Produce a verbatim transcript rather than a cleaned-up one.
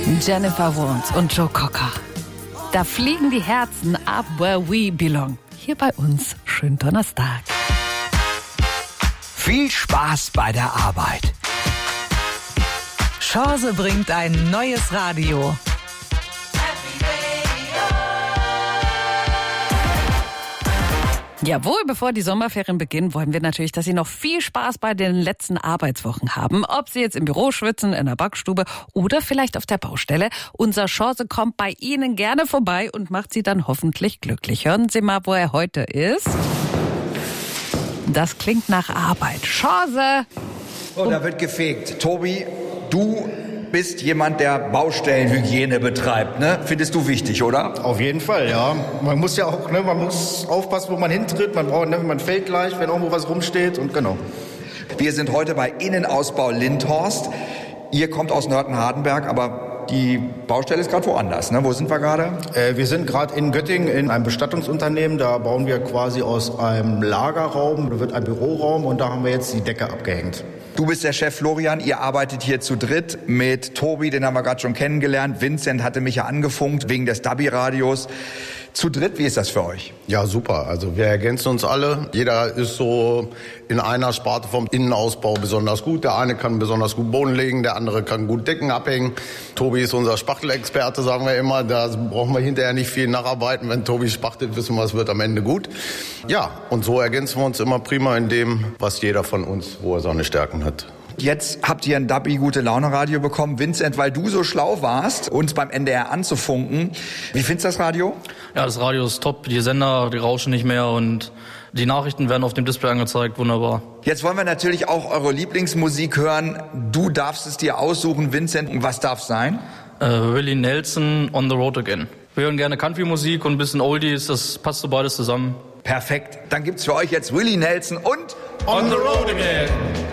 Jennifer Warnes und Joe Cocker. Da fliegen die Herzen up where we belong. Hier bei uns. Schönen Donnerstag. Viel Spaß bei der Arbeit. Chance bringt ein neues Radio. Jawohl, bevor die Sommerferien beginnen, wollen wir natürlich, dass Sie noch viel Spaß bei den letzten Arbeitswochen haben. Ob Sie jetzt im Büro schwitzen, in der Backstube oder vielleicht auf der Baustelle. Unser Chance kommt bei Ihnen gerne vorbei und macht Sie dann hoffentlich glücklich. Hören Sie mal, wo er heute ist. Das klingt nach Arbeit. Chance! Oh, da wird gefegt. Tobi, du bist jemand, der Baustellenhygiene betreibt, ne? Findest du wichtig, oder? Auf jeden Fall, ja. Man muss ja auch, ne, man muss aufpassen, wo man hintritt. Man braucht, ne, man fällt gleich, wenn irgendwo was rumsteht und genau. Wir sind heute bei Innenausbau Lindhorst. Ihr kommt aus Nörten-Hardenberg, aber die Baustelle ist gerade woanders, ne? Wo sind wir gerade? Äh, wir sind gerade in Göttingen in einem Bestattungsunternehmen. Da bauen wir quasi aus einem Lagerraum, da wird ein Büroraum und da haben wir jetzt die Decke abgehängt. Du bist der Chef Florian, ihr arbeitet hier zu dritt mit Tobi, den haben wir gerade schon kennengelernt. Vincent hatte mich ja angefunkt wegen des Dabi-Radios. Zu dritt, wie ist das für euch? Ja, super. Also wir ergänzen uns alle. Jeder ist so in einer Sparte vom Innenausbau besonders gut. Der eine kann besonders gut Boden legen, der andere kann gut Decken abhängen. Tobi ist unser Spachtelexperte, sagen wir immer. Da brauchen wir hinterher nicht viel nacharbeiten. Wenn Tobi spachtelt, wissen wir, es wird am Ende gut. Ja, und so ergänzen wir uns immer prima in dem, was jeder von uns, wo er seine Stärken hat. Jetzt habt ihr ein Dabi Gute Laune Radio bekommen. Vincent, weil du so schlau warst, uns beim N D R anzufunken. Wie findest du das Radio? Ja, das Radio ist top. Die Sender, die rauschen nicht mehr und die Nachrichten werden auf dem Display angezeigt. Wunderbar. Jetzt wollen wir natürlich auch eure Lieblingsmusik hören. Du darfst es dir aussuchen, Vincent. Was darf es sein? Äh, Willie Nelson, On the Road Again. Wir hören gerne Country-Musik und ein bisschen Oldies. Das passt so beides zusammen. Perfekt. Dann gibt's für euch jetzt Willie Nelson und On the Road Again.